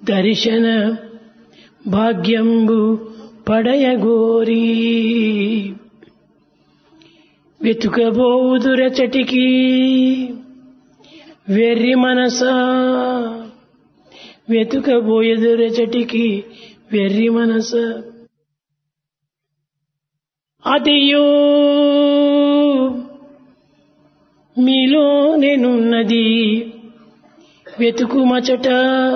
దర్శన భాగ్యంబు పడయగోరి వెతుకబోదురచటికి వెర్రి మనసా వెతుకబోయదురచటికి వెర్రి మనస అదియో మీలోనేనున్నది వెతుకుమచట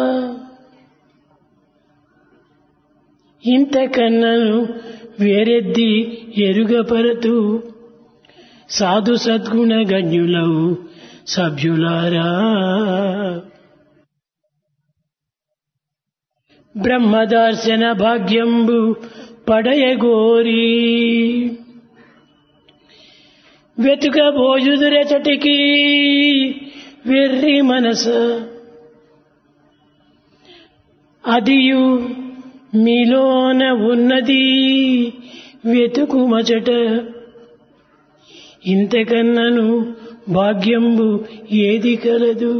ఇంతకన్నను వేరెద్ది ఎరుగపరతు సాధు సద్గుణ గణ్యులవు సభ్యులారా బ్రహ్మదర్శన భాగ్యంబు పడయగోరి వెతుకబోయుదురెచటికి వెర్రి మనస అదియు మీలోన ఉన్నది వెతుకుమచట ఇంతకన్నను భాగ్యంబు ఏది కలదు.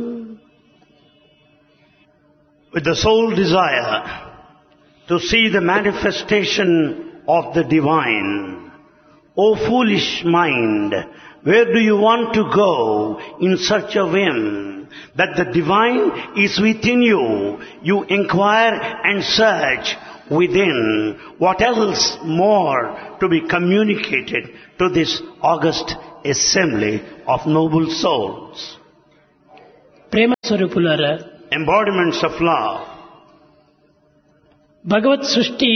With the sole desire to see the manifestation of the divine, O foolish mind, where do you want to go in search of Him? That the divine is within you. You inquire and search within. What else more to be communicated to this august assembly of noble souls? ప్రేమ స్వరూపులారా, embodiments of love. భగవత్ సృష్టి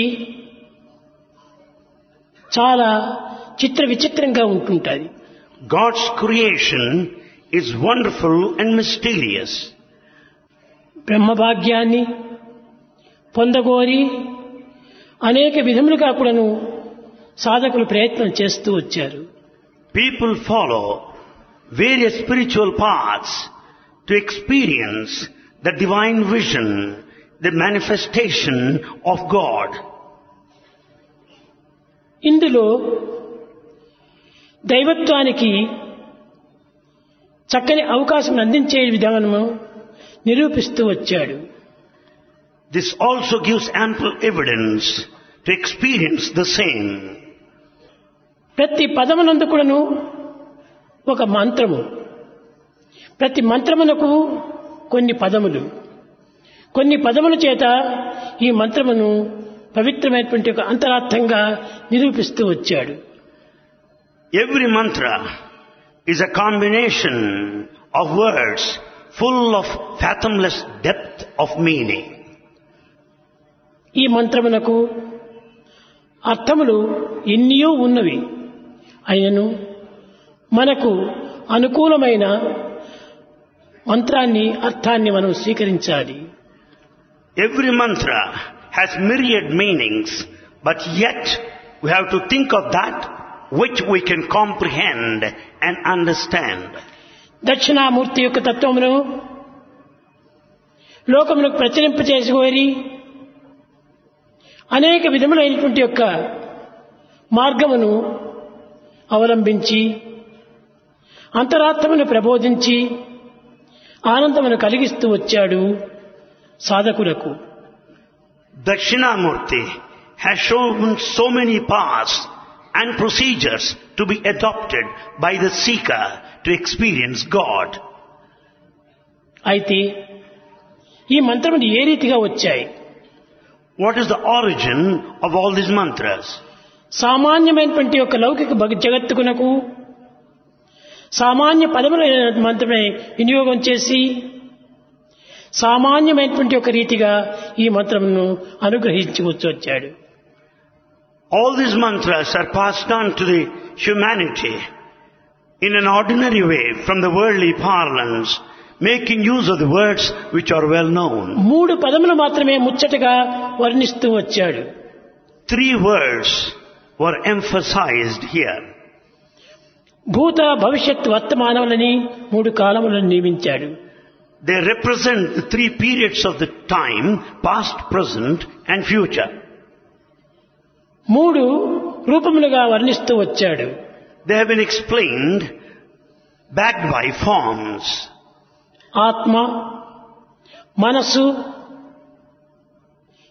చాలా చిత్ర విచిత్రంగా ఉంటుంటుంది. God's creation is wonderful and mysterious. బ్రహ్మభాగ్యాన్ని పొందగోరి అనేక విధములుగా కూడాను సాధకులు ప్రయత్నం చేస్తూ వచ్చారు. People follow various spiritual paths to experience the divine vision, the manifestation of God. ఇందులో దైవత్వానికి చక్కని అవకాశం అందించే విధానము నిరూపిస్తూ వచ్చాడు. This also gives ample evidence to experience the same. ప్రతి పదమునందు కూడాను ఒక మంత్రము, ప్రతి మంత్రమునకు కొన్ని పదములు, కొన్ని పదముల చేత ఈ మంత్రమును పవిత్రమైనటువంటి ఒక అంతరార్థంగా నిరూపిస్తూ వచ్చాడు. Every mantra is a combination of words full of fathomless depth of meaning. ఈ మంత్రమునకు అర్థములు ఎన్నో ఉన్నవి. అయినను మనకు అనుకూలమైన మంత్రాన్ని, అర్థాన్ని మనం స్వీకరించాలి. Every mantra has myriad meanings, but yet we have to think of that which we can comprehend and understand. Dakshinamurthy యొక్క తత్వమును లోకమునకు ప్రచురింపచేసుకోరి అనేక విధములైనటువంటి యొక్క మార్గమును అవలంబించి అంతరాత్మను ప్రబోధించి ఆనందమును కలిగిస్తూ వచ్చాడు సాధకులకు. Dakshinamurti has shown so many paths and procedures to be adopted by the seeker to experience God. అయితే ఈ మంత్రములు ఏ రీతిగా వచ్చాయి? What is the origin of all these mantras? సామాన్యమైనటువంటి యొక్క లౌకిక జగత్తుకునకు సామాన్య పదములైన మంత్రమే వినియోగం చేసి సామాన్యమైనటువంటి ఒక రీతిగా ఈ మంత్రమును అనుగ్రహించుకొచ్చి వచ్చాడు. All these mantras are passed on to the humanity in an ordinary way from the worldly parlance, making use of the words which are well known. 3 పదములు మాత్రమే ముచ్చటగా వర్ణిస్తూ వచ్చాడు. 3 words were emphasized here. భూత భవిష్యత్ వర్తమానములని 3 కాలములను నియమించాడు. They represent the 3 periods of the time, past, present and future. 3 రూపములుగా వర్ణిస్తూ వచ్చాడు. They have been explained backed by forms. ఆత్మ, మనసు,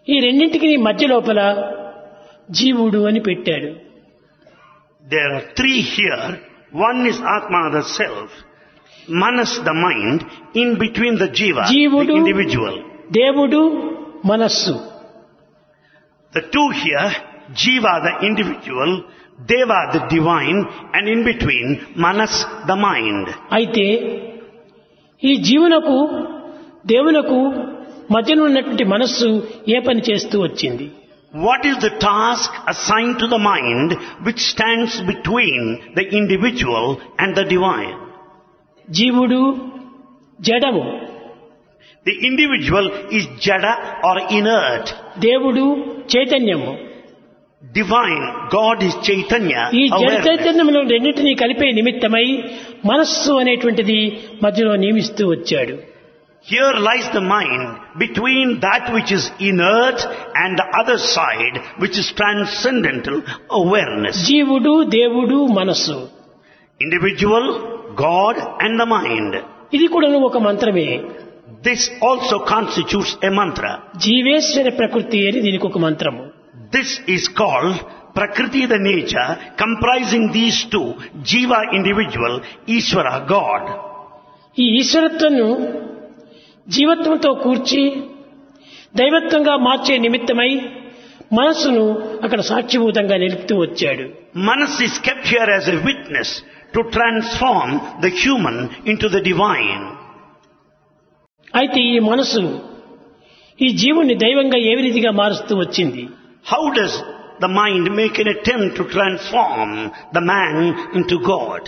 ఈ రెండింటికి మధ్య లోపల జీవుడు అని పెట్టాడు. There are three here. One is Atma, the self. Manas, the mind. In between the Jiva, జీవుడు, the individual. దేవుడు, మనస్సు. The two here, Jiva, the individual, Deva, the divine, and in between, Manas, the mind. అయితే ఈ జీవునకు దేవునకు మధ్యన ఉన్నటువంటి మనస్సు ఏ పని చేస్తూ వచ్చింది? What is the task assigned to the mind which stands between the individual and the divine? జీవుడు జడము, The individual is jada or inert. దేవుడు చైతన్యము. Divine, God is Chaitanya, ఈ జడ awareness. చైతన్యములను రెండింటినీ కలిపే నిమిత్తమై మనస్సు అనేటువంటిది మధ్యలో నియమిస్తూ వచ్చాడు. Here lies the mind between that which is inert and the other side which is transcendental awareness. జీవుడు, దేవుడు, మనస్సు. Individual, God and the mind. ఇది కూడా ఒక మంత్రమే. This also constitutes a mantra. జీవేశ్వర ప్రకృతి అని దీనికి ఒక మంత్రము. This is called Prakriti, the nature, comprising these two, Jiva, individual, Ishvara, God. ఈ ఈశ్వరత్వను జీవత్వంతో కూర్చి దైవత్వంగా మార్చే నిమిత్తమై మనస్సును అక్కడ సాక్షిభూతంగా నిలుపుతూ వచ్చాడు. Manas is kept here as a witness to transform the human into the divine. అయితే ఈ మనస్సు ఈ జీవుని దైవంగా ఏ రీతిగా మారుస్తూ వచ్చింది? How does the mind make an attempt to transform the man into God?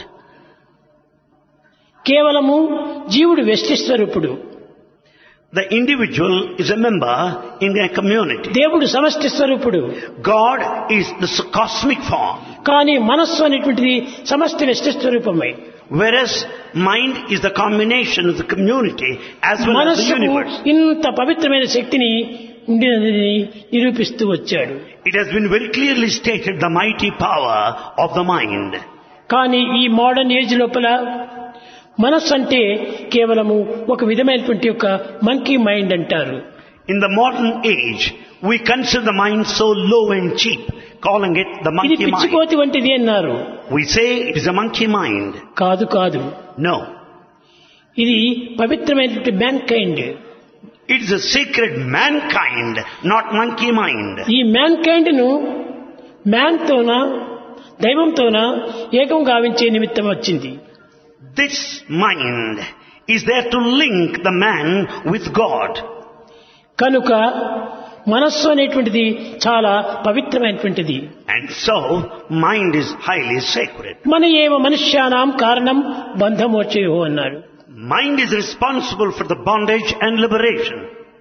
కేవలము జీవుడు వ్యష్టి స్వరూపుడు, The individual is a member in a community. దేవుడు సమష్టి స్వరూపుడు. God is the cosmic form, కానీ మనస్సు అనేటువంటిది సమష్టి వ్యష్టి స్వరూపమే. whereas mind is the combination of the community as well as the మనస్సుకు universe. ఇంత పవిత్రమైన శక్తిని ఉండినదని నిరూపిస్తూ వచ్చాడు. It has been very clearly stated the mighty power of the mind. కానీ ఈ మోడర్న్ ఏజ్ లోపల మనస్సు అంటే కేవలము ఒక విధమైనటువంటి ఒక మంకీ మైండ్ అంటారు. In the modern age, we consider the mind so low and cheap, calling it the ఇది monkey mind. పిచ్చికోతి వంటిది అన్నారు. We say it is a monkey mind. కాదు కాదు, No. ఇది పవిత్రమైనటువంటి man kind. It is a sacred mankind, not monkey mind. ఈ man kind ను man తోన దైవంతోన ఏకం గావించే నిమిత్తం వచ్చింది. This mind is there to link the man with God. కనుక మనస్సు అనేటువంటిది చాలా పవిత్రమైనటువంటిది. And so, mind is highly sacred. మన ఏవ మనుష్యానాం కారణం బంధమోక్షయో అన్నాడు. Mind is responsible for the bondage and liberation.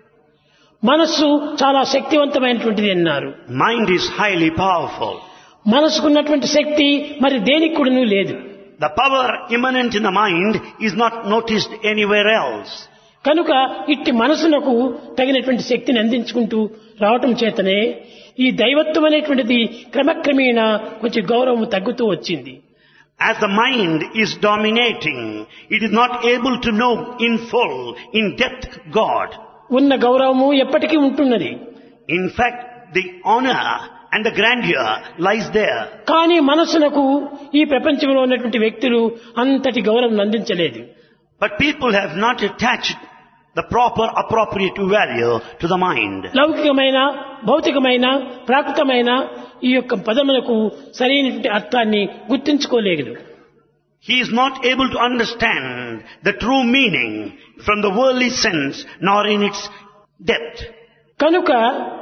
మనస్సు చాలా శక్తివంతమైనటువంటిది అన్నారు. Mind is highly powerful. మనసుకున్నటువంటి శక్తి మరి దేనికి కూడాను లేదు. The power immanent in the mind is not noticed anywhere else. కనుక ఇట్టి మనసునకు తగినటువంటి శక్తిని అందించుకుంటూ రావటం చేతనే ఈ దైవత్వం అనేటువంటిది క్రమక్రమేణా కొంచెం గౌరవం తగ్గుతూ వచ్చింది. As the mind is dominating, it is not able to know in full, in depth, God. ఉన్న గౌరవము ఎప్పటికీ ఉంటున్నది. In fact, the honor and the grandeur lies there. కానీ మనసునకు ఈ ప్రపంచంలో ఉన్నటువంటి వ్యక్తులు అంతటి గౌరవం అందించలేదు. But people have not attached the proper appropriate value to the mind. లౌకికమైన భౌతికమైన ప్రాకృతమైన ఈ యొక్క పదములకు సరైనటువంటి అర్థాన్ని గుర్తించుకోలేదు. He is not able to understand the true meaning from the worldly sense nor in its depth. కనుక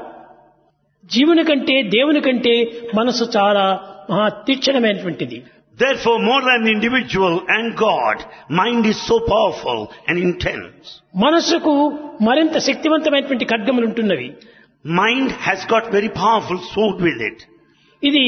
జీవుని కంటే దేవుని కంటే మనసు చాలా మహా తీక్షణమైనటువంటిది. Therefore, more than the individual and God, mind is so powerful and intense. మనసుకు మరింత శక్తివంతమైనటువంటి ఖడ్గములు ఉంటున్నవి. Mind has got very powerful sword with it. ఇది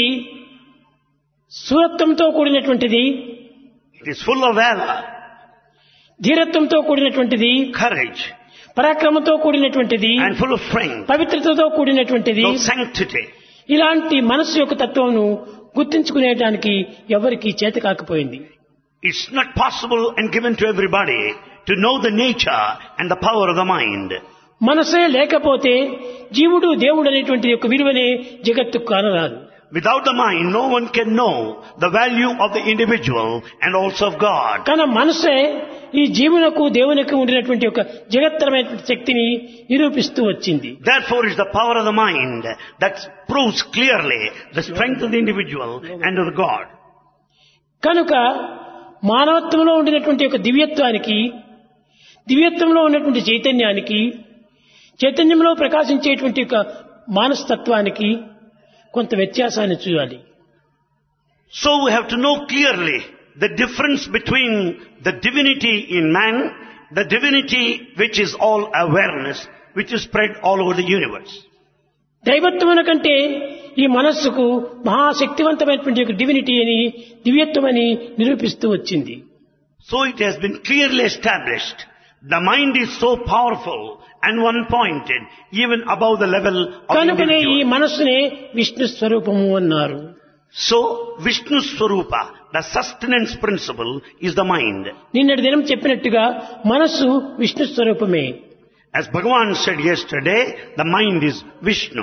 శూరత్వంతో కూడినటువంటిది, It is full of valor, ధీరత్వంతో కూడినటువంటిది, courage, పరాక్రమంతో కూడినటువంటిది, and full of strength, పవిత్రతతో కూడినటువంటిది. of sanctity. ఇలాంటి మనస్సు యొక్క తత్వమును గుర్తించుకునేటానికి ఎవరికీ చేత కాకపోయింది. It's not possible and given to everybody to know the nature and the power of the mind. మనసే లేకపోతే జీవుడు దేవుడు అనేటువంటి యొక్క విలువనే జగత్తుకు కానరాదు. Without the mind, no one can know the value of the individual and also of God. కానీ మనసే ఈ జీవునకు దేవునికి ఉండినటువంటి ఒక జగత్తరమైనటువంటి శక్తిని నిరూపిస్తూ వచ్చింది. Therefore, it's the power of the mind that proves clearly the strength of the individual and of God. కనుక మానవత్వంలో ఉండినటువంటి ఒక దివ్యత్వానికి, దివ్యత్వంలో ఉన్నటువంటి చైతన్యానికి, చైతన్యంలో ప్రకాశించేటువంటి ఒక మానసతత్వానికి కొంత వ్యత్యాసాన్ని చూడాలి. So we have to know clearly the difference between the divinity in man, the divinity which is all awareness, which is spread all over the universe. దైవత్వమున కంటే ఈ మనస్సుకు మహాశక్తివంతమైనటువంటి ఒక డివినిటీ అని, దివ్యత్వం అని నిరూపిస్తూ వచ్చింది. So it has been clearly established. The mind is so powerful and one-pointed, even above the level of కనుకనే ఈ individual. మనస్సునే విష్ణు స్వరూపము అన్నారు. So Vishnu Swarupa, the sustenance principle, is the mind. నిన్నటి దినం చెప్పినట్టుగా మనస్సు విష్ణు స్వరూపమే. As Bhagavan said yesterday, the mind is Vishnu.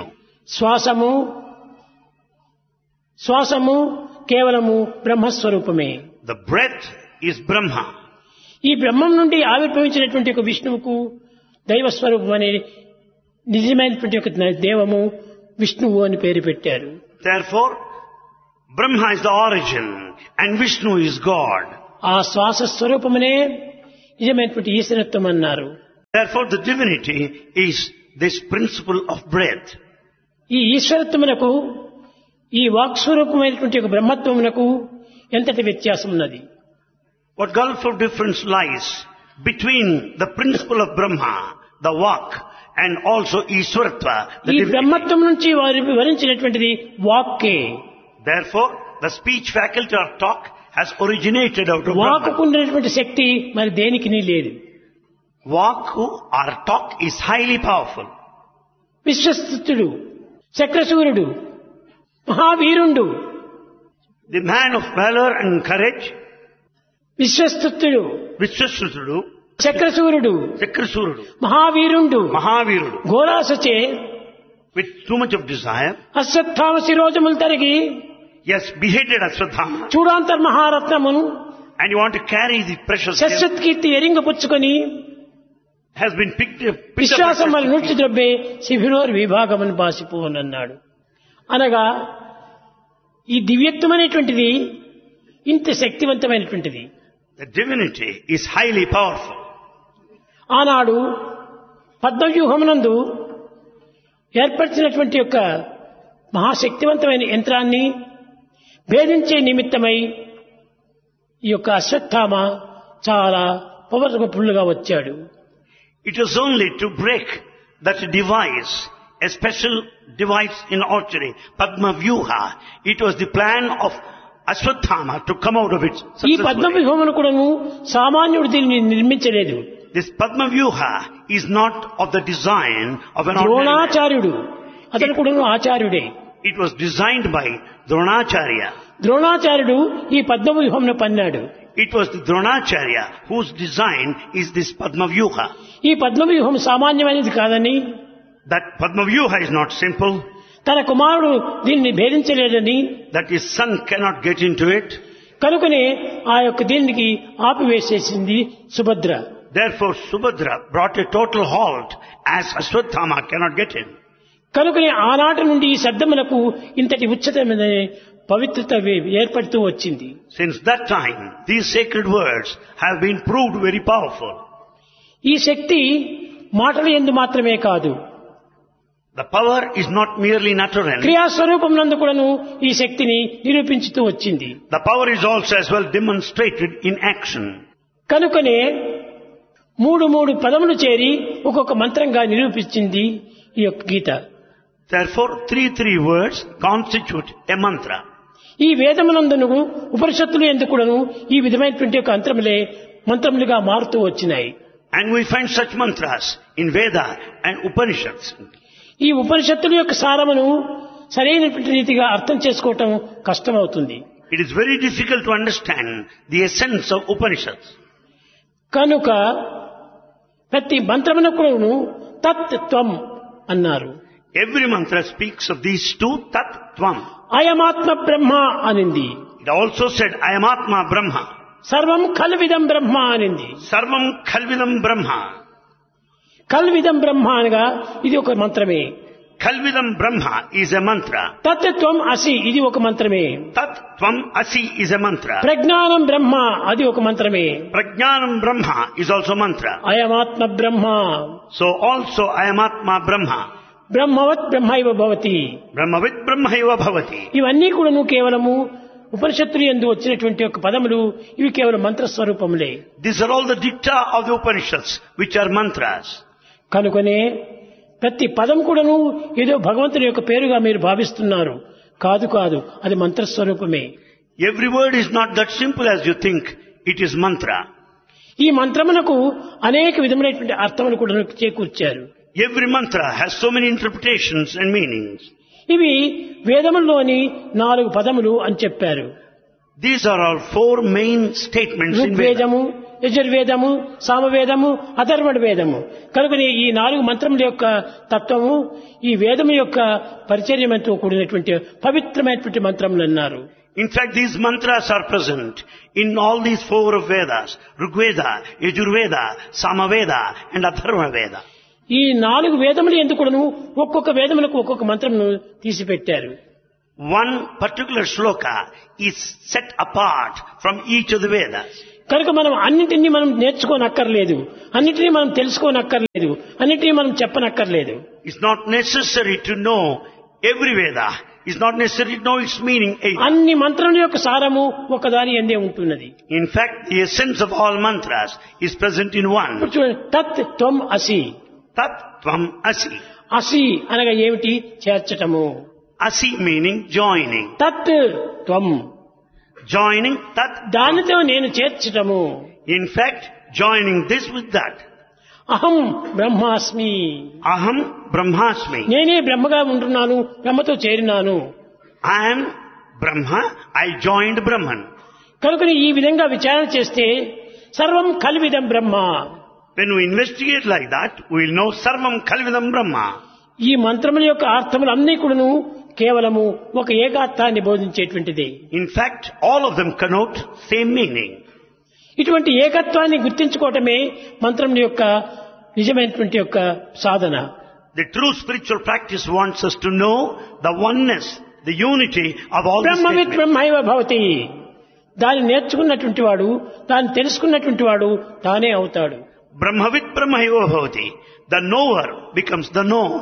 శ్వాసము కేవలము బ్రహ్మస్వరూపమే. The breath is Brahma. ఈ బ్రహ్మం నుండి ఆవిర్భవించినటువంటి ఒక విష్ణువుకు దైవస్వరూపం అనే నిజమైనటువంటి ఒక దేవము విష్ణువు అని పేరు పెట్టారు. Therefore, Brahma is the origin and Vishnu is God. ఆ శ్వాస స్వరూపమునే నిజమైనటువంటి ఈశ్వరత్వం అన్నారు. Therefore, the divinity is this principle of breath. ఈ ఈశ్వరత్వమునకు, ఈ వాక్ స్వరూపమైనటువంటి ఒక బ్రహ్మత్వమునకు ఎంతటి వ్యత్యాసం ఉన్నది. What gulf of difference lies between the principle of Brahma, the Vak, and also Ishwaratva, the ఈ divinity. బ్రహ్మత్వం నుంచి వారు వివరించినటువంటిది వాక్కే. Therefore, the speech faculty or talk has originated out of Brahma. వాక్కు ఉండేటువంటి శక్తి మరి దేనికి లేదు. Vak or talk is highly powerful. విశ్వస్తుడు, చక్రశూరుడు, మహావీరుండు, The man of valor and courage, విశ్వస్తుడు, Vishwasrutudu, చక్రశూరుడు, Chakrasurudu, మహావీరుండు, Mahavirudu, ఘోరాసచే with too much of desire, Ashwatthama శిరోజములు తరిగి yes, beheaded Ashwatthama, చూడాంతర్ మహారత్నమును and you want to carry the precious gem, శశ్వత్కీర్తి ఎరింగపుచ్చుకొని has been picked up. విశ్వాసం వల్ల నూర్చి ద్రబ్బే శిబిరోర్ విభాగమని బాసిపోనన్నాడు. అనగా ఈ దివ్యత్వం అనేటువంటిది ఇంత శక్తివంతమైనటువంటిది. The divinity is highly powerful. ఆనాడు పద్మవ్యూహమునందు ఏర్పరిచినటువంటి యొక్క మహాశక్తివంతమైన యంత్రాన్ని భేదించే నిమిత్తమై ఈ యొక్క అశ్వత్థామ చాలా పవర్ఫుల్ గా వచ్చాడు. It was only to break that device, a special device in archery, Padma Vyuha. It was the plan of Ashwatthama to come out of it ఈ successfully. పద్మవ్యూహమును కూడాను సామాన్యుడు దీన్ని నిర్మించలేదు. This Padma Vyuha is not of the design of an ordinary man. ద్రోణాచార్యుడు అతను కూడాను ఆచార్యుడే. It was designed by Dronacharya. ద్రోణాచార్యుడు ఈ పద్మవ్యూహమును పన్నాడు. It was the Dronacharya whose design is this Padma Vyuha. ఈ పద్మవ్యూహం సామాన్యమైనది కాదని, That Padma Vyuha is not simple, తన కుమారుడు దీన్ని భేదించలేదని, that his son cannot get into it. కనుకనే ఆ యొక్క దీనికి ఆపివేసేసింది Subhadra. Therefore Subhadra brought a total halt as Ashwatthama cannot get in. కనుకనే ఆనాటి నుండి ఈ శబ్దములకు ఇంతటి ఉచ్ఛతమైన పవిత్రత ఏర్పడుతూ వచ్చింది. Since that time, these sacred words have been proved very powerful. ఈ శక్తి మాటల యందు మాత్రమే కాదు, The power is not merely in utterance. క్రియాస్వరూపం నందు కూడాను ఈ శక్తిని నిరూపించుతూ వచ్చింది. The power is also as well demonstrated in action. కనుకనే మూడు పదములు చేరి ఒక్కొక్క మంత్రంగా నిరూపించింది ఈ యొక్క గీత. Therefore, three words constitute a mantra. ఈ వేదమునందును ఉపనిషత్తులు ఎందుకు కూడాను ఈ విధమైనటువంటి ఒక మంత్రములుగా మారుతూ వచ్చినాయి. And we find such mantras in Veda and Upanishads. ఈ ఉపనిషత్తుల యొక్క సారమును సరైనటువంటి రీతిగా అర్థం చేసుకోవటం కష్టమవుతుంది. It is very difficult to understand the essence of Upanishads. కనుక ప్రతి మంత్రమునకు కూడాను తత్వం అన్నారు. Every mantra speaks of these two, Tat, Tvam. అయమాత్మ బ్రహ్మ అనింది. It also said, I am Atma Brahma. సర్వం కల్విదం బ్రహ్మ అనింది. Sarvam Khalvidam Brahma. కల్విదం బ్రహ్మ అనగా ఇది ఒక మంత్రమే. Khalvidam Brahma is a mantra. తత్వం అసి ఇది ఒక మంత్రమే. Tat Tvam Asi is a mantra. ప్రజ్ఞానం బ్రహ్మ అది ఒక మంత్రమే. Prajnanam Brahma is also mantra. అయమాత్మ Brahma So also I am Atma Brahma. బ్రహ్మవత్ బ్రహ్మైవ Bhavati. Brahmavid Brahmaiva Bhavati. ఇవన్నీ కూడాను కేవలము ఉపనిషత్తులు యందు వచ్చినటువంటి ఒక పదములు. ఇవి కేవలం మంత్రస్వరూపములే. These are all the dicta of the Upanishads, which are mantras. కనుకనే ప్రతి పదం కూడాను ఏదో భగవంతుని యొక్క పేరుగా మీరు భావిస్తున్నారు. కాదు కాదు, అది మంత్రస్వరూపమే. Every word is not that simple as you think. It is mantra. ఈ మంత్రమునకు అనేక విధములైనటువంటి అర్థములు కూడా చేకూర్చారు. Every mantra has so many interpretations and meanings. ఇవి వేదముల్లోని 4 పదములు అని చెప్పారు. These are all 4 main statements in Veda. ఋగ్వేదము, యజుర్వేదము, సామవేదము, Atharvana వేదము. కనుకనే ఈ 4 మంత్రముల యొక్క తత్వము ఈ వేదము యొక్క పరిచర్యతో కూడినటువంటి పవిత్రమైనటువంటి మంత్రములు అన్నారు. In fact, these mantras are present in all these 4 of Vedas. Rigveda, Yajurveda, Samaveda and Atharva Veda. ఈ 4 వేదములు ఎందుకును ఒక్కొక్క వేదములకు ఒక్కొక్క మంత్రమును తీసిపెట్టారు. One particular shloka is set apart from each of the Vedas. కనుక మనం అన్నిటినీ మనం నేర్చుకోనక్కర్లేదు, అన్నిటినీ మనం తెలుసుకోనక్కర్లేదు, అన్నిటినీ మనం చెప్పనక్కర్లేదు. It's not necessary to know every Veda. It's not necessary to know its meaning either. అన్ని మంత్రముల యొక్క సారము ఒకదాని యందే ఉంటున్నది. In fact, the essence of all mantras is present in one. ఇప్పుడు చూడండి, తత్ త్వం అసి. Tat Tvam Asi. అసి అనగా ఏమిటి? చేర్చటము. Asi meaning joining. తత్ త్వం, Joining Tat. దానితో నేను చేర్చటము. In fact, joining this with that. అహం బ్రహ్మాస్మి, Aham Brahmasmi. నేనే బ్రహ్మగా ఉంటున్నాను, బ్రహ్మతో చేరినాను. I am Brahma. I joined Brahman. కనుక ఈ విధంగా విచారణ చేస్తే సర్వం కల్విదం బ్రహ్మ. When we investigate like that, we will know Sarvam Khalvidam Brahma. ఈ మంత్రముల యొక్క అర్థములు అన్నీ కూడాను కేవలము ఒక ఏకార్థాన్ని బోధించేటువంటిది. In fact, all of them connote same meaning. ఇటువంటి ఏకత్వాన్ని గుర్తించుకోవటమే మంత్రముల యొక్క నిజమైనటువంటి యొక్క సాధన. The true spiritual practice wants us to know the oneness, the unity of all the బ్రహ్మవిత్ statements. బ్రహ్మైవ భవతి. దాన్ని నేర్చుకున్నటువంటి వాడు, దాన్ని తెలుసుకున్నటువంటి వాడు తానే అవుతాడు. Brahmavid Brahmaiva Bhavati. The knower becomes the known.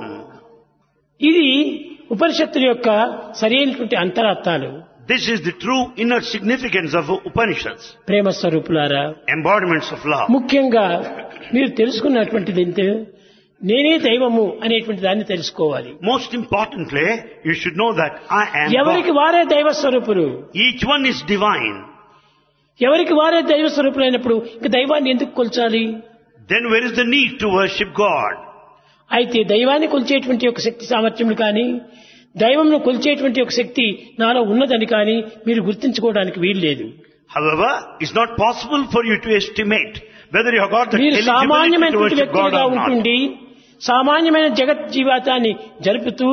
ఇది ఉపనిషత్తుల యొక్క సరైనటువంటి అంతరార్థాలు. This is the true inner significance of Upanishads. ప్రేమ స్వరూపులారా, Embodiments of love. ముఖ్యంగా మీరు తెలుసుకున్నటువంటిది ఏంటి? నేనే దైవము అనేటువంటి దాన్ని తెలుసుకోవాలి. Most importantly, you should know that I am ఎవరికి God. వారే దైవ స్వరూపులు. Each one is divine. ఎవరికి వారే దైవ స్వరూపులైనప్పుడు ఇంక దైవాన్ని ఎందుకు కొల్చాలి? Then where is the need to worship God? అయితే దైవాన్ని కొలిచేటువంటి ఒక శక్తి సామర్థ్యములు కానీ, దైవంను కొలిచేటువంటి ఒక శక్తి నాలో ఉన్నదని కానీ మీరు గుర్తించుకోవడానికి వీల్లేదు. However, it's not possible for you to estimate whether you have got the మీరు eligibility to సామాన్యమైనటువంటి worship God వ్యక్తులుగా or not. ఉంటుండి సామాన్యమైన జగత్ జీవితాన్ని జరుపుతూ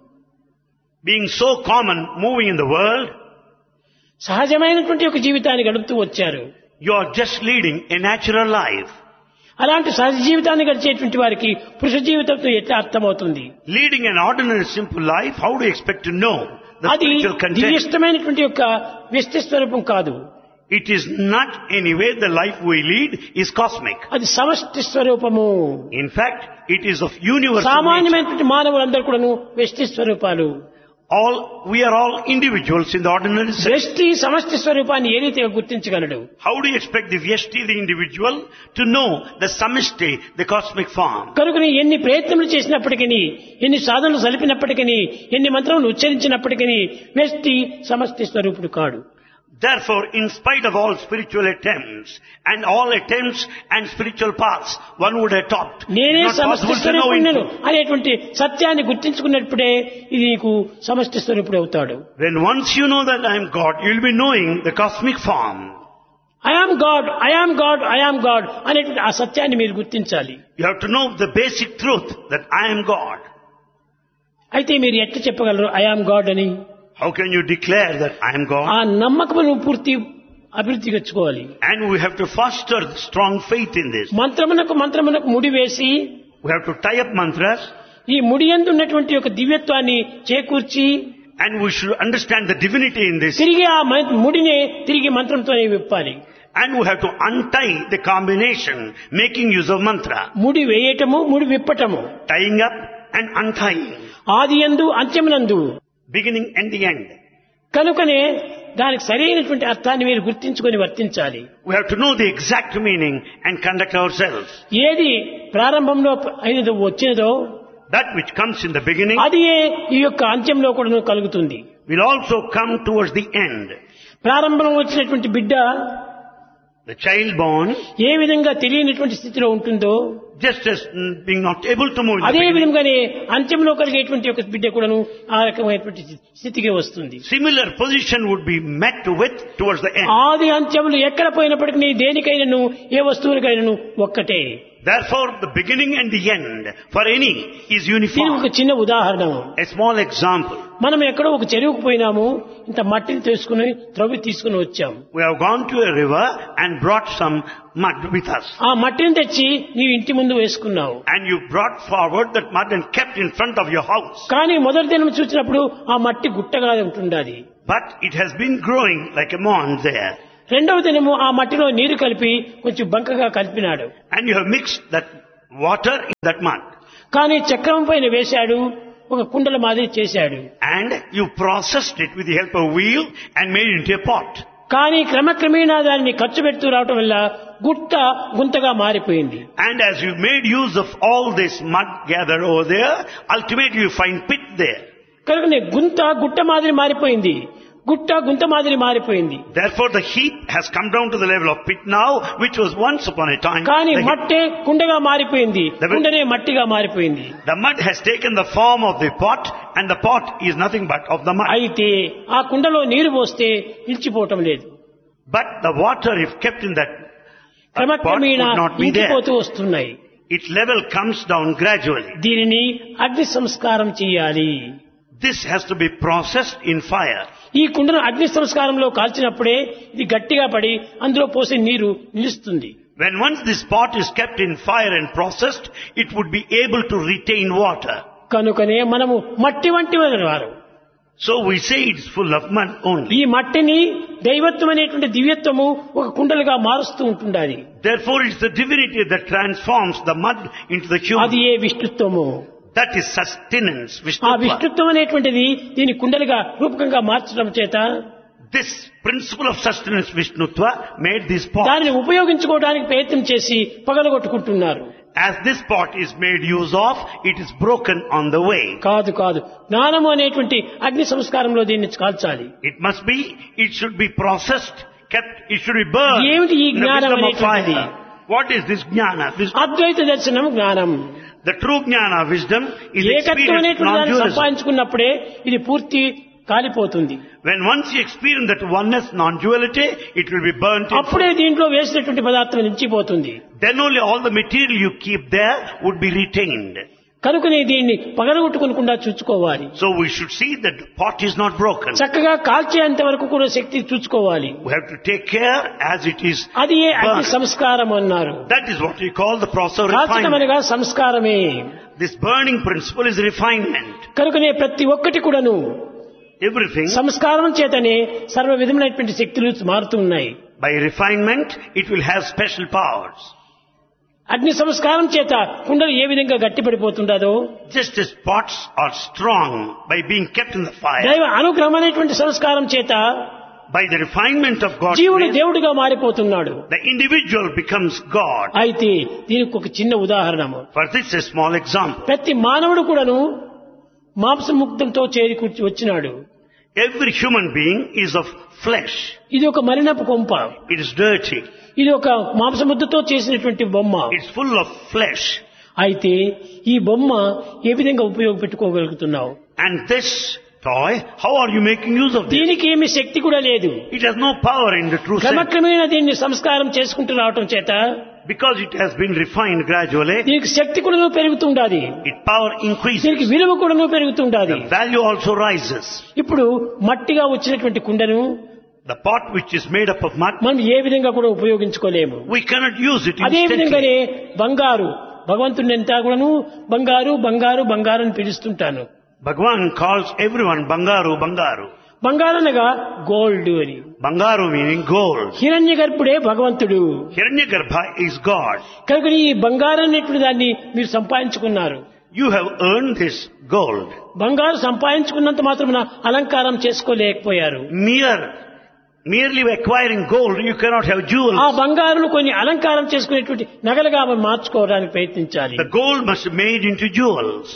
Being so common, moving in the world, సహజమైనటువంటి ఒక జీవితాన్ని గడుపుతూ వచ్చారు. you are just leading a natural life. అలాంటి సహజ జీవితాన్ని గడిచేటువంటి వారికి పురుష జీవితంతో ఎట్లా అర్థమవుతుంది? Leading an ordinary simple life, how do you expect to know the అది spiritual content? దివ్యష్టమైనటువంటి యొక్క వ్యష్టి స్వరూపం కాదు. It is not anyway the life we lead is cosmic. అది సమష్టి స్వరూపము. In fact, it is of universal nature. సామాన్యమైనటువంటి మానవులందరూ కూడాను వ్యష్టి స్వరూపాలు. We are all individuals in the ordinary sense. వ్యష్టి సమష్టి స్వరూపాన్ని ఏ రీతిగా గుర్తించగలడు? How do you expect the Vyashti, the individual, to know the Samishti, the cosmic form? కనుకని ఎన్ని ప్రయత్నములు చేసినప్పటికీ, ఎన్ని సాధనలు సలిపినప్పటికీ, ఎన్ని మంత్రములు ఉచ్చరించినప్పటికీ వ్యష్టి సమష్టి స్వరూపుడు కాడు. Therefore, in spite of all spiritual attempts and all attempts and spiritual paths one would adopt, నేనే it's not సమష్టి possible to know స్వరూపుడు into. అనేటువంటి సత్యాన్ని గుర్తించుకున్నప్పుడే ఇది నీకు సమష్టి స్వరూపుడు అవుతాడు. When once you know that I am God, you will be knowing the cosmic form. I am God, I am God, I am God అనేటువంటి ఆ సత్యాన్ని మీరు గుర్తించాలి. You have to know the basic truth that I am God. అయితే మీరు ఎట్లా చెప్పగలరు I am God అని? How can you declare that I am God? ఆ నమ్మకమును పూర్తి అభివృద్ధి తెచ్చుకోవాలి. And we have to foster strong faith in this. మంత్రమునకు ముడి వేసి We have to tie up mantras, ఈ ముడి యందు ఉన్నటువంటి ఒక దివ్యత్వాన్ని చేకూర్చి and we should understand the divinity in this. తిరిగి ఆ ముడినే తిరిగి మంత్రంతోనే విప్పాలి. And we have to untie the combination, making use of mantra. ముడి వేయటము, ముడి విప్పటము, Tying up and untying. ఆది యందు అంత్యమునందు. Beginning and the end. కనుకనే దానికి సరైనటువంటి అర్థాన్ని మీరు గుర్తించుకొని వర్తించాలి. We have to know the exact meaning and conduct ourselves. ఏది ప్రారంభంలో అయినదో వచ్చినదో That which comes in the beginning అది ఈ యొక్క అంత్యంలో కూడా కలుగుతుంది. will also come towards the end. ప్రారంభంలో వచ్చినటువంటి బిడ్డ The child born, ఏ విధంగా తెలియనటువంటి స్థితిలో ఉంటుందో just as being not able to move in the అదే beginning, విధంగానే అంత్యంలో కలిగేటువంటి ఒక బిడ్డ కూడాను ఆ రకమైనటువంటి స్థితికి వస్తుంది. similar position would be met with towards the end. ఆది అంత్యములు ఎక్కడ పోయినప్పటికీ దేనికైనాను ఏ వస్తువునికైనాను ఒక్కటే. Therefore, the beginning and the end for any is దీనికి uniform. ఒక చిన్న ఉదాహరణ. A small example. మనం ఎక్కడో ఒక చెరువుకు పోయినాము, ఇంత మట్టిని తీసుకుని త్రవ్వి తీసుకుని వచ్చాము. We have gone to a river and brought some mud with us. ఆ మట్టిని తెచ్చి నీవు ఇంటి ముందు వేసుకున్నావు. And you brought forward that mud and kept in front of your house. కానీ మొదటి దినం చూసినప్పుడు ఆ మట్టి గుట్టగా ఉంటుండాది. But it has been growing like a mound there. రెండవ దినము ఆ మట్టిలో నీరు కలిపి కొంచెం బంకగా కలిపినాడు. And you have mixed that water in that mud. కానీ చక్రం పైన వేశాడు, ఒక కుండల మాదిరి చేశాడు. And you processed it with the help of wheel and made it into a pot. కానీ క్రమక్రమేణా దానిని ఖర్చు పెడుతూ రావటం వల్ల గుంతగా మారిపోయింది. And as you made use of all this mud gathered over there, ultimately you find pit there. కనుక గుట్ట మాదిరి మారిపోయింది, గుంత మాదిరి మారిపోయింది. Therefore the heap has come down to the level of pit now, which was once upon a time. కానీ మట్టే కుండగా మారిపోయింది, కుండనే మట్టిగా మారిపోయింది. The mud has taken the form of the pot, and the pot is nothing but of the mud. అయితే ఆ కుండలో నీరు పోస్తే నిలిచిపోవటం లేదు. But the water, if kept in that pot, క్రమక్రమేణా would not be there. ఇంకిపోతూ వస్తున్నాయి. Its level comes down gradually. దీనిని అగ్ని సంస్కారం చేయాలి. This has to be processed in fire. ఈ కుండను అగ్ని సంస్కారంలో కాల్చినప్పుడే ఇది గట్టిగా పడి అందులో పోసే నీరు నిలుస్తుంది. When once this pot is kept in fire and processed, it would be able to retain water. కనుకనే మనము మట్టి వంటి వారు. So we say it's full of mud only. ఈ మట్టిని దైవత్వం అనేటువంటి దివ్యత్వము ఒక కుండలుగా మారుస్తూ ఉంటుండాలి. Therefore it's the divinity that transforms the mud into the అది human. A విష్ణుత్వము. That is sustenance, ఆ Vishnutva. విష్ణుత్వం అనేటువంటిది దీని కుండలుగా రూపకంగా మార్చడం చేత This principle of sustenance, Vishnutva, made this pot. దానిని ఉపయోగించుకోవడానికి ప్రయత్నం చేసి పగలగొట్టుకుంటున్నారు. As this pot is made use of, it is broken on the way. కాదు జ్ఞానము అనేటువంటి అగ్ని సంస్కారంలో దీన్ని కాల్చాలి. It should be processed, kept, it should be burned ఏమిటి ఈ in the జ్ఞానం wisdom of అనేటువంటిది? fire. What is this jnana? అద్వైత దర్శనం జ్ఞానం. The true jnana, wisdom, is ఏకత్వం experienced అనేటువంటి దాన్ని non-dualism. సంపాదించుకున్నప్పుడే ఇది పూర్తి కాలిపోతుంది. When once you experience that oneness, non-duality, it will be burnt in అప్పుడే దీంట్లో వేసినటువంటి పదార్థం నిలిచిపోతుంది. Then only all the material you keep there would be retained. కనుకనే దీన్ని పగలగొట్టుకోకుండా చూసుకోవాలి. So we should see that the pot is not broken. చక్కగా కాల్చేంత వరకు కూడా శక్తి చూసుకోవాలి. We have to take care as it is అది ఏ అగ్ని burned. సంస్కారం అన్నారు. That is what we call the process of కాల్చడం refinement. అనగా సంస్కారమే. This burning principle is refinement. కనుకనే ప్రతి ఒక్కటి కూడాను Everything, సంస్కారం చేతనే సర్వ విధములైనటువంటి శక్తులు మారుతూ ఉన్నాయి. by refinement, it will have special powers. అగ్ని సంస్కారం చేత కుండలు ఏ విధంగా గట్టిపడిపోతుండదో, Just as pots are strong by being kept in the fire, దైవ అనుగ్రహం అనేటువంటి సంస్కారం చేత by the refinement of God's జీవుడు grace, దేవుడిగా మారిపోతున్నాడు. the individual becomes God. అయితే దీనికి ఒక చిన్న ఉదాహరణము. For this, a small example. ప్రతి మానవుడు కూడాను మాంసముక్తంతో చేరికూర్చి వచ్చినాడు. Every human being is of flesh. ఇది ఒక మలినపు కొంప. It is dirty. ఇది ఒక మాంసముద్దతో చేసినటువంటి బొమ్మ. It's full of flesh. అయితే ఈ బొమ్మ ఏ విధంగా ఉపయోగపెట్టుకోగలుగుతున్నావు? And this toy. How are you making use of this? దీనికి ఏమి శక్తి కూడా లేదు. It has no power in the true sense. క్రమక్రమేణా దీన్ని సంస్కారం చేసుకుంటూ రావటం చేత Because it has been refined gradually, దీనికి శక్తి కూడా పెరుగుతుండాలి. its power increases. దీనికి విలువ కూడా పెరుగుతుండాలి. The value also rises. ఇప్పుడు మట్టిగా వచ్చినటువంటి కుండను The pot which is made up of mud, మనం ఏ విధంగా కూడా ఉపయోగించుకోలేము. we cannot use it అదే instantly. విధంగానే బంగారు భగవంతుని ఎంతా కూడాను బంగారు బంగారు బంగారు అని పిలుస్తుంటాను. Bhagavan calls everyone Bangaru, Bangaru. బంగారు అనగా గోల్డ్ అని. Bangaru meaning gold. హిరణ్య గర్భుడే భగవంతుడు. Hiranyagarbha is God. కనుక ఈ బంగారు అనేటువంటి దాన్ని మీరు సంపాదించుకున్నారు. You have earned this gold. బంగారు సంపాదించుకున్నంత మాత్రమున అలంకారం చేసుకోలేకపోయారు. Merely by acquiring gold, you cannot have jewels. ఆ బంగారును కొన్ని అలంకారం చేసుకునేటువంటి నగలుగా మార్చుకోవడానికి ప్రయత్నించాలి. The gold must be made into jewels.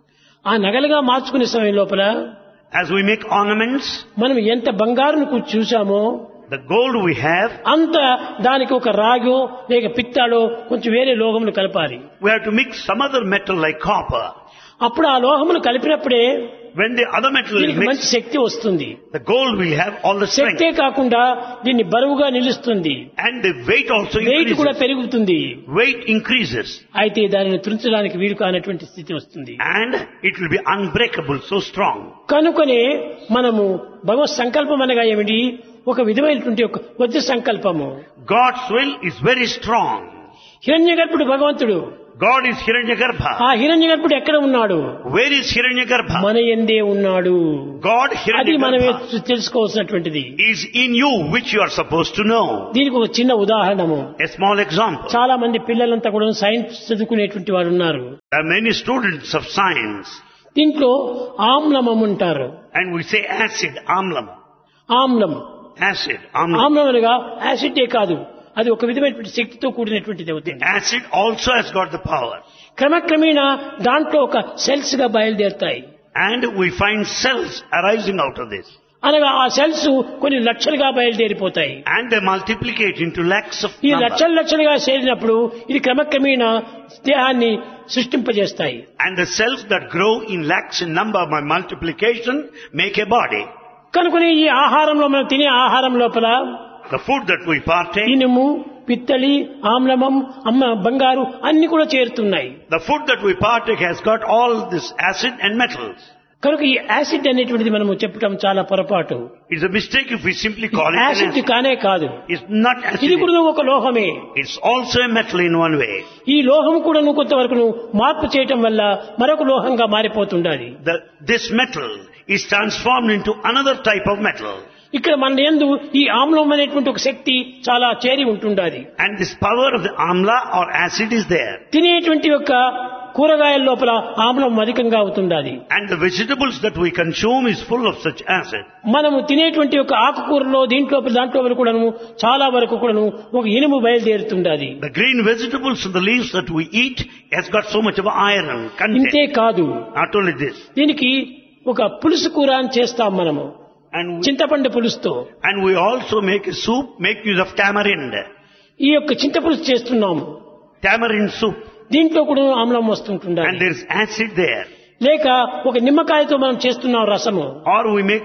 ఆ నగలుగా మార్చుకునే సమయం లోపల As we make ornaments, మనం ఎంత బంగారును చూసామో the gold we have, అంత దానికి ఒక రాగో లేక పిత్తాడో కొంచెం వేరే లోహములు కలపాలి. we have to mix some other metal like copper. అప్పుడు ఆ లోహములు కలిపినప్పుడే When the other metal is దీనికి మంచి mixed, శక్తి వస్తుంది. the gold will have all the strength. శక్తే కాకుండా దీన్ని బరువుగా నిలుస్తుంది. And the weight also wait కూడా increases. పెరుగుతుంది. Weight increases. అయితే దానిని తుంచడానికి వీలు కానటువంటి స్థితి వస్తుంది. And it will be unbreakable, so strong. కనుకనే మనము భగవత్ సంకల్పం అనగా ఏమిటి? ఒక విధమైనటువంటి ఒక వజ్ర సంకల్పము. God's will is very strong. హిరణ్య గర్భుడు భగవంతుడు. God is Hiranyagarbha. ఆ హిరణ్య గర్భుడు ఎక్కడ ఉన్నాడు? Where is Hiranyagarbha? మన యందే ఉన్నాడు. God అది మనమే Hiranyagarbha తెలుసుకోవాల్సినటువంటిది. is in you, which you are supposed to know. దీనికి ఒక చిన్న ఉదాహరణము. A small example. చాలా మంది పిల్లలంతా కూడా సైన్స్ చదువుకునేటువంటి వారు ఉన్నారు. There are many students of science, దీంట్లో ఆమ్లమం ఉంటారు. and we say acid, amlam. ఆమ్లం Acid, amlam. ఆమ్లం అనగా యాసిడే కాదు, అది ఒక విధమైనటువంటి శక్తితో కూడినటువంటిది అవుతుంది. Acid also has got the power. క్రమక్రమేణా దాంట్లో ఒక సెల్స్ గా బయలుదేరుతాయి. And we find cells arising out of this. అనగా ఆ సెల్స్ కొన్ని లక్షలుగా బయలుదేరిపోతాయి. And they multiplicate into lakhs of ఈ number. లక్షలుగా చేరినప్పుడు ఇది క్రమక్రమేణా దేహాన్ని సృష్టింపజేస్తాయి. And the cells that grow in lakhs in number by multiplication make a body. కనుకనే ఈ ఆహారంలో మనం తినే ఆహారం లోపల The food that we partake, ఇనుము పిత్తలి ఆమ్లమం బంగారు అన్ని కూడా చేరుతున్నాయి. the food that we partake has got all this acid and metals. కనుక ఈ యాసిడ్ అనేటువంటిది మనము చెప్పడం చాలా పొరపాటు. It's a mistake if we simply call it an acid acid. కానే కాదు, It's not ఇది acid. కూడా ఒక లోహమే. It's also a metal in one way. ఈ లోహం కూడా కొంతవరకు మార్పు చేయటం వల్ల మరొక లోహంగా మారిపోతుండాలి. This metal is transformed into another type of metal. ఇక్కడ మన యందు ఈ ఆమ్లం అనేటువంటి ఒక శక్తి చాలా చేరి ఉంటుండాలి. And this power of the amla or acid is there. తినేటువంటి యొక్క కూరగాయల లోపల ఆమ్లం అధికంగా అవుతుండాలి. And the vegetables that we consume is full of such acid. మనము తినేటువంటి ఒక ఆకుకూరలో దాంట్లో కూడాను చాలా వరకు కూడాను ఒక ఇనుము బయలుదేరుతుండాలి. The green vegetables and the leaves that we eat has got so much of iron ఇంతే content. కాదు, Not only this. దీనికి ఒక పులుసు కూర అని చేస్తాం మనము, చింతపండు పులుసుతో. And we also make a soup, make use of tamarind. ఈ యొక్క చింతపులుసు చేస్తున్నాము, Tamarind soup. దీంట్లో కూడా ఆమ్లం వస్తుంటుండాలి. And there is acid there. లేక ఒక నిమ్మకాయతో మనం చేస్తున్నాం రసము. Or we make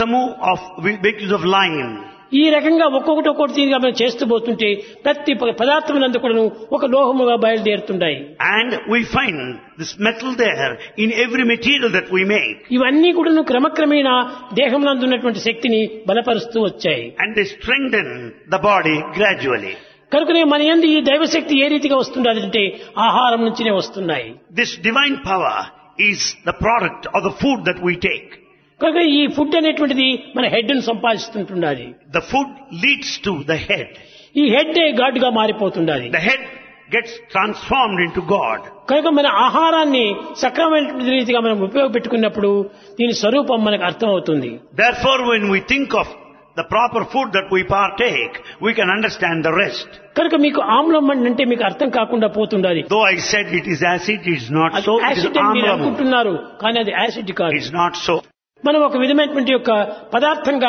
we make use of lime. ఈ రకంగా ఒక్కొక్కటి మనం చేస్తూ పోతుంటే ప్రతి పదార్థములందు కూడా ఒక లోహముగా బయలుదేరుతుంటాయి. And we find this metal there in every material that we make. ఇవన్నీ కూడా క్రమక్రమేణా దేహంలో ఉన్నటువంటి శక్తిని బలపరుస్తూ వచ్చాయి. And they strengthen the body gradually. కనుకనే మన యందు ఈ దైవశక్తి ఏ రీతిగా వస్తుందంటే ఆహారం నుంచినే వస్తున్నాయి. This divine power is the product of the food that we take. కనుక ఈ ఫుడ్ అనేటువంటిది మన హెడ్ ను సంపాదిస్తుంటుండాలి. The food leads to the head. ఈ హెడ్ గాడ్ గా మారిపోతుండాలి. The head gets transformed into God. కనుక మన ఆహారాన్ని సక్రమమైన రీతిగా మనం ఉపయోగపెట్టుకున్నప్పుడు దీని స్వరూపం మనకు అర్థమవుతుంది. Therefore, when we think of the proper food that we partake, we can understand the rest. కనుక మీకు ఆమ్లం అంటే మీకు అర్థం కాకుండా పోతుండాలి. Though I said it is acid, it is not so. It is acid అని మీరు amlam. అనుకుంటున్నారు, కానీ అది యాసిడ్ కాదు. It is not so. మనం ఒక విధమైనటువంటి యొక్క పదార్థంగా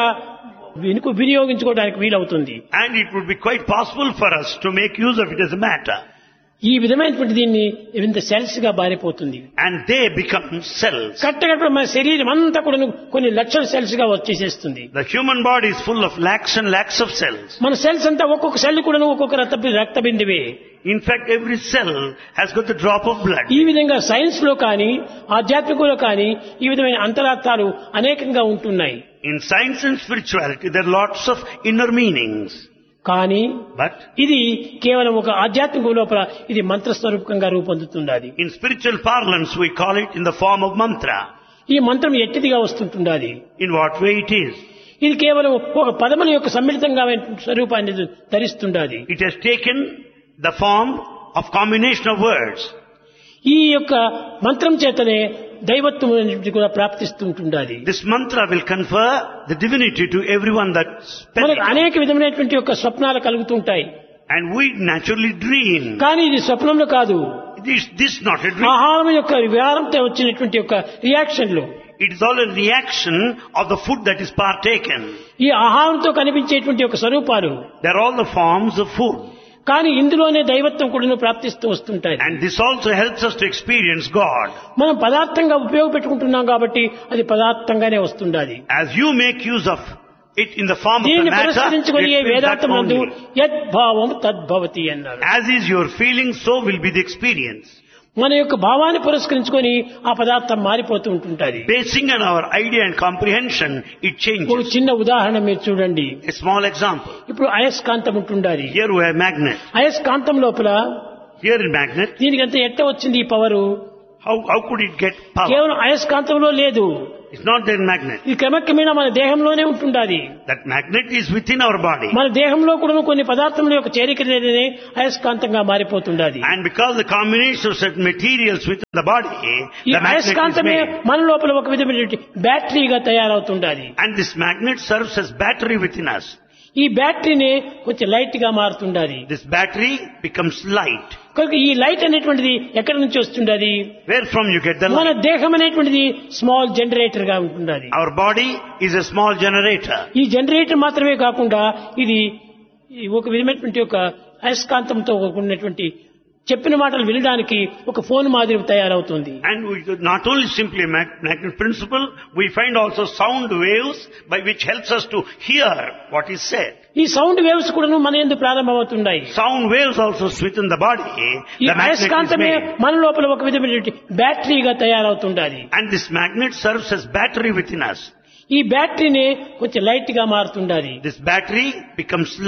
వినియోగించుకోవడానికి వీలవుతుంది. And it would be quite possible for us to make use of it as a matter. ఈ విధమైనటువంటి దీన్ని ఇంత సెల్స్ గా మారిపోతుంది. And they become cells. కట్టగట్ట మన శరీరం అంతా కూడా కొన్ని లక్షల సెల్స్ గా వచ్చేసేస్తుంది. The human body is full of lakhs and lakhs of cells. మన సెల్స్ అంతా ఒక్కొక్క సెల్ కూడా ఒక్కొక్క రక్త బిందువే. In fact, every cell has got the drop of blood. ఈ విధంగా సైన్స్ లో కానీ ఆధ్యాత్మికంలో కానీ ఈ విధమైన అంతరార్థాలు అనేకంగా ఉంటున్నాయి. In science and spirituality, there are lots of inner meanings. కానీ But ఇది కేవలం ఒక ఆధ్యాత్మిక లోపల ఇది మంత్రస్వరూపకంగా రూపొందుతున్నది. in spiritual parlance, we call it in the form of mantra. ఈ మంత్రం ఎట్టిదిగా వస్తుంటున్నది. In what way it is? ఇది కేవలం ఒక పదముల యొక్క సమ్మిళితంగా స్వరూపాన్ని ధరిస్తుండాలి. It has taken the form of combination of words. ఈ యొక్క మంత్రం చేతనే దైవత్వం అనేది కూడా ప్రాప్తిస్తుంటుండాలి. This mantra will confer the divinity to everyone that spells మనకు it. అనేక విధమైనటువంటి యొక్క స్వప్నాలు కలుగుతుంటాయి. And we naturally dream. కానీ ఇది స్వప్నంలో కాదు. This is not a dream. ఆహారం యొక్క విహారంతో వచ్చినటువంటి యొక్క రియాక్షన్లు. It is all a reaction of the food that is partaken. ఈ ఆహారంతో కనిపించేటువంటి యొక్క స్వరూపాలు. They are all the forms of food. కానీ ఇందులోనే దైవత్వం కూడా ప్రాప్తిస్తూ వస్తుంటాయి. And this also helps us to experience God. మనం పదార్థంగా ఉపయోగపెట్టుకుంటున్నాం కాబట్టి అది పదార్థంగానే వస్తుండాలి. As you make use of it in the form of the దీన్ని matter, పురస్కరించుకొని it will that వేదాంతమందు only. యద్భావం తద్భవతి అన్నారు. As is your feeling, so will be the experience. మన యొక్క భావాన్ని పురస్కరించుకొని ఆ పదార్థం మారిపోతూ ఉంటుంటది. Basing on our idea and comprehension, it ఒక changes. చిన్న ఉదాహరణ మీరు చూడండి. A small example. ఇప్పుడు అయస్కాంతం ఉంటుండాలి. Here we have magnet. అయస్కాంతం లోపల Here in magnet, దీనికి అంత ఎట్ట వచ్చింది ఈ power? how could it get power? కేవలం అయస్కాంతంలో లేదు. It's not there in magnet. ఇది క్రమక్రమేణా మన దేహంలోనే ఉంటుండాలి. That magnet is within our body. మన దేహంలో కూడా కొన్ని పదార్థముల యొక్క చేరిక లేదనే అయస్కాంతంగా మారిపోతుండాలి. And because the combination of certain materials within the body, ఈ the magnet is అయస్కాంతమే made. మన లోపల ఒక విధమైన బ్యాటరీగా తయారవుతుండాలి. And this magnet serves as battery within us. ఈ బ్యాటరీని కొంచెం లైట్ గా మారుతుండాలి. This battery becomes light. కనుక ఈ లైట్ అనేటువంటిది ఎక్కడి నుంచి వస్తుండాలి? Where from you get the మన light? దేహం అనేటువంటిది స్మాల్ జనరేటర్ గా ఉంటుండాలి. Our body is a small generator. ఈ జనరేటర్ మాత్రమే కాకుండా ఇది ఒక విధమైనటువంటి ఒక అయస్కాంతంతో ఉన్నటువంటి చెప్పిన మాటలు వినడానికి ఒక ఫోన్ మాదిరి తయారవుతుంది. And we not only simply magnet principle, we find also sound waves by which helps us to hear what is said. ఈ సౌండ్ వేవ్స్ కూడా మన యందు ప్రారంభమవుతున్నాయి. Sound waves also within the body. ఈ The magnet is అయస్కాంతమే made. మన లోపల ఒక విధమైనటువంటి బ్యాటరీగా తయారవుతుండాలి. And this magnet serves as battery within us. ఈ బ్యాటరీని కొంచెం లైట్ గా మారుతుండాలి. This battery becomes